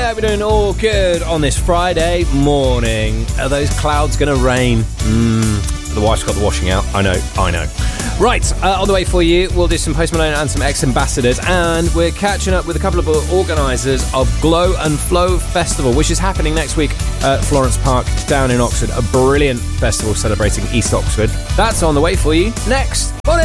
Yeah, we're doing all good on this Friday morning. Are those clouds going to rain? The wife's got the washing out. I know. Right, on the way for you, we'll do some Post Malone and some ex-ambassadors, and we're catching up with a couple of organisers of Glow and Flow Festival, which is happening next week at Florence Park down in Oxford. A brilliant festival celebrating East Oxford. That's on the way for you next. Morning!